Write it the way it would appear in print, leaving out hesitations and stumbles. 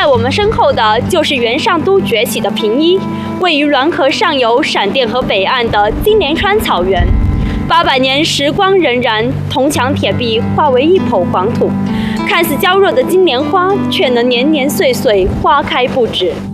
在我们身后的就是元上都崛起的平一，位于滦河上游闪电河北岸的金莲川草原。800年时光荏苒，铜墙铁壁化为一抔黄土，看似娇弱的金莲花，却能年年岁岁花开不止。